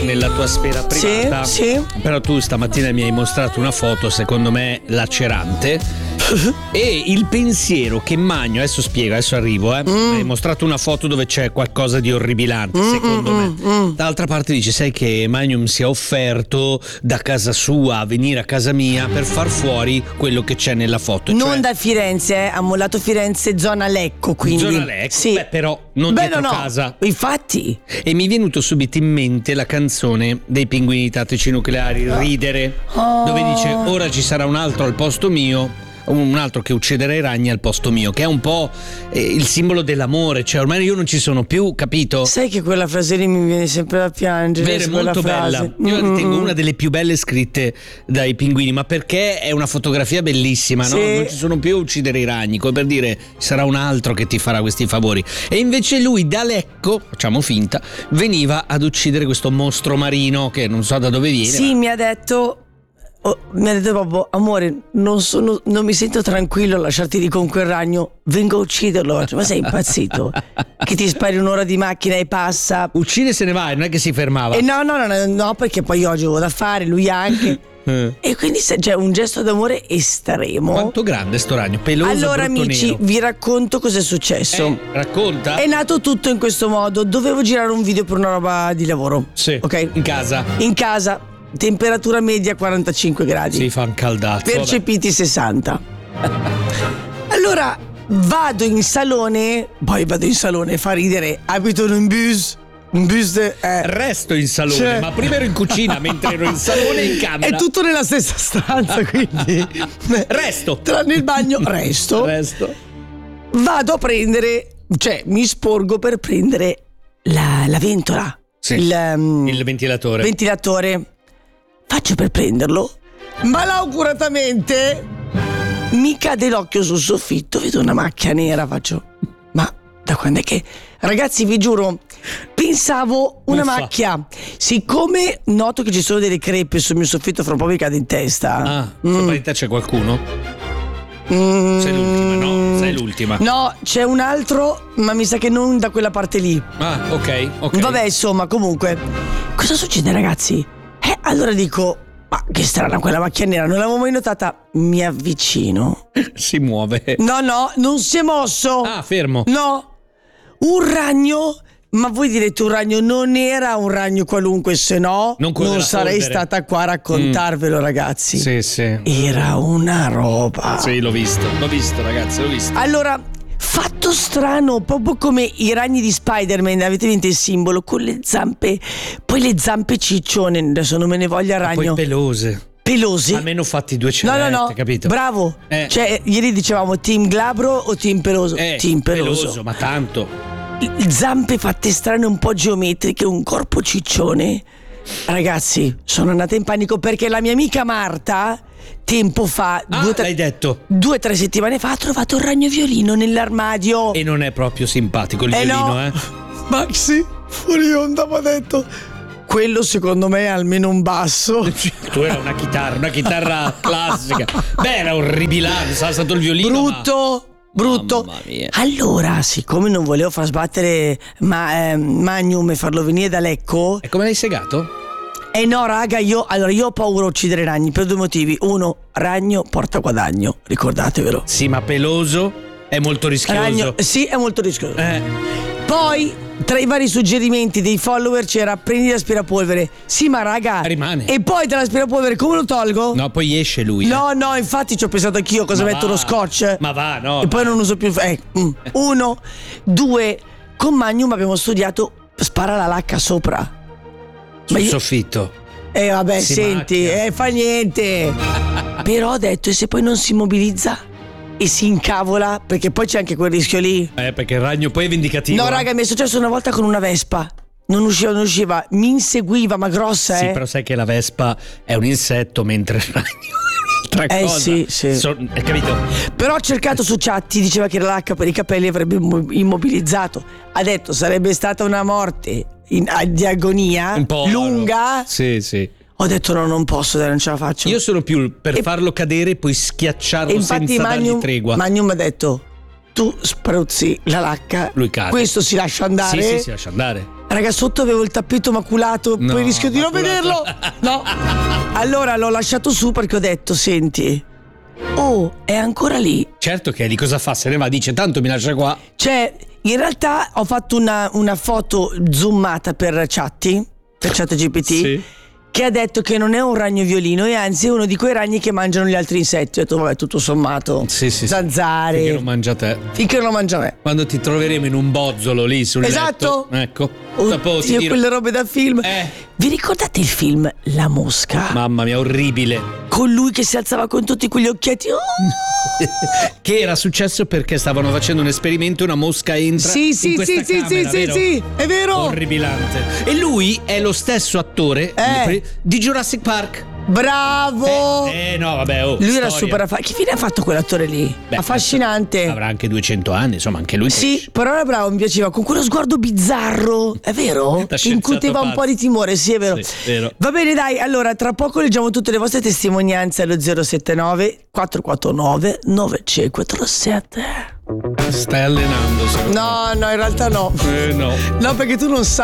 entrare nella tua sfera privata. Sì. Però tu stamattina mi hai mostrato una foto, secondo me lacerante. E il pensiero che Magno, adesso spiego, adesso arrivo, mi hai mostrato una foto dove c'è qualcosa di orribilante, secondo me. Dall'altra parte dice, sai che Magnum si è offerto da casa sua a venire a casa mia per far fuori quello che c'è nella foto. Non da Firenze, ha mollato Firenze, zona Lecco, quindi. Zona Lecco, sì. beh, però non dietro casa. Infatti. E mi è venuto subito in mente la canzone dei Pinguini Tattici Nucleari, Ridere, dove dice, ora ci sarà un altro al posto mio, un altro che ucciderà i ragni al posto mio, che è un po' il simbolo dell'amore, cioè ormai io non ci sono più, capito? Sai che quella frase lì mi viene sempre da piangere. Vero, è molto bella. Io la ritengo una delle più belle scritte dai pinguini, ma perché è una fotografia bellissima, no? Sì. Non ci sono più a uccidere i ragni, come per dire sarà un altro che ti farà questi favori. E invece lui da Lecco, facciamo finta, veniva ad uccidere questo mostro marino che non so da dove viene. Sì, mi ha detto proprio, amore, non mi sento tranquillo a lasciarti lì con quel ragno, vengo a ucciderlo. Ma sei impazzito? Che ti spari un'ora di macchina e passa. Uccide se ne va, non è che si fermava. No, perché poi oggi avevo da fare, lui anche. E quindi c'è un gesto d'amore estremo. Quanto grande sto ragno, peloso. Allora brutto, amici, nero. vi racconto cosa è successo. Racconta. È nato tutto in questo modo. Dovevo girare un video per una roba di lavoro. Sì, ok? in casa. Temperatura media 45 gradi. Si fa un caldazzo. Percepiti 60. Allora vado in salone, fa ridere, abito in un bus. Resto in salone, ma prima ero in cucina, mentre ero in salone e in camera. È tutto nella stessa stanza, quindi Resto. tranne il bagno, resto. Vado a prendere, cioè mi sporgo per prendere la ventola. Sì, il ventilatore. Faccio per prenderlo, malauguratamente mi cade l'occhio sul soffitto, vedo una macchia nera, faccio, ma da quando è che... Ragazzi, vi giuro, pensavo una macchia. Siccome noto che ci sono delle crepe sul mio soffitto, fra un po' mi cade in testa. Sopra di te c'è qualcuno? Sei l'ultima, no? Sei l'ultima. No, c'è un altro, ma mi sa che non da quella parte lì. Ah, ok. Vabbè, insomma, comunque, cosa succede, ragazzi? Allora dico, ma che strana quella macchia nera, non l'avevo mai notata. Mi avvicino. Si muove. No, non si è mosso. Ah, fermo. No, un ragno. Ma voi direte un ragno, non era un ragno qualunque, se no non sarei stata qua a raccontarvelo, ragazzi. Sì. Era una roba. Sì, l'ho visto, ragazzi, l'ho visto. Allora, fatto strano, proprio come i ragni di Spider-Man, avete visto il simbolo, con le zampe, poi le zampe ciccione, adesso non me ne voglia ragno. Poi pelose. Almeno fatti due cerette, no, capito? Bravo. Cioè, ieri dicevamo team glabro o team peloso? Team peloso. Ma tanto. Zampe fatte strane, un po' geometriche, un corpo ciccione. Ragazzi, sono andata in panico perché la mia amica Marta tempo fa, l'hai detto 2 o 3 settimane fa, ha trovato un ragno violino nell'armadio. E non è proprio simpatico il violino, no. Maxi, fuori onda, mi ha detto, quello secondo me è almeno un basso. Tu era una chitarra classica. Beh, era orribilante, sarà stato il violino. Brutto. Allora, siccome non volevo far sbattere Magnum e farlo venire da Lecco. E come l'hai segato? No, raga, io ho paura di uccidere ragni per 2 motivi. 1, ragno porta guadagno, ricordatevelo. Sì, ma peloso è molto rischioso. Ragno, sì, è molto rischioso. Poi, tra i vari suggerimenti dei follower c'era prendi l'aspirapolvere. Sì, ma raga, rimane. E poi dall'aspirapolvere come lo tolgo? No, poi esce lui. No, infatti ci ho pensato anch'io, cosa metto lo scotch? Ma va, no. E poi non uso più. 1, 2, con Magnum abbiamo studiato spara la lacca sopra. Sul soffitto. Vabbè, si senti, macchia. fa niente. Però ho detto, e se poi non si mobilizza e si incavola, perché poi c'è anche quel rischio lì. Perché il ragno poi è vendicativo. No, raga, mi è successo una volta con una vespa. Non usciva, mi inseguiva, ma grossa, Sì, però sai che la vespa è un insetto, mentre il ragno è un'altra cosa. Sì. Hai capito? Però ho cercato su chat, ti diceva che la lacca per i capelli avrebbe immobilizzato. Ha detto sarebbe stata una morte di agonia un po' lunga. Sì. Ho detto no, non posso, non ce la faccio. Io sono più per farlo cadere e poi schiacciarlo senza dargli tregua. Magnum mi ha detto tu spruzzi la lacca, lui cade. questo si lascia andare. Sì, si lascia andare. Raga, sotto avevo il tappeto maculato, No, poi rischio di non maculato. vederlo. No. Allora l'ho lasciato su perché ho detto, senti, è ancora lì. Certo che di cosa fa? Se ne va, dice tanto mi lascia qua. Cioè, in realtà ho fatto una foto zoomata per ChatGPT, Sì. che ha detto che non è un ragno violino, e anzi è uno di quei ragni che mangiano gli altri insetti. Ho detto, vabbè, tutto sommato, Sì. zanzare, Finché non mangia te. finché non mangia me. Quando ti troveremo in un bozzolo lì sul Esatto. letto. Ecco. Dopo ti Oddio, dirò. quelle robe da film. Vi ricordate il film La Mosca? Mamma mia, orribile. Con lui che si alzava con tutti quegli occhietti. Che era successo perché stavano facendo un esperimento, una mosca entra Sì, in questa camera, vero? sì, è vero. Orribilante. E lui è lo stesso attore di Jurassic Park. Bravo. No, vabbè, Lui era storia. super che fine ha fatto quell'attore lì? Beh, affascinante. Avrà anche 200 anni, insomma, anche lui. Sì, però era bravo, mi piaceva, con quello sguardo bizzarro, è vero? Da Che incuteva scienziato un po' di timore, sì, è vero. Sì, vero. Va bene, dai, allora tra poco leggiamo tutte le vostre testimonianze allo 079 449 9547. Stai allenando, secondo No, in realtà no. me. No. No, perché tu non sai.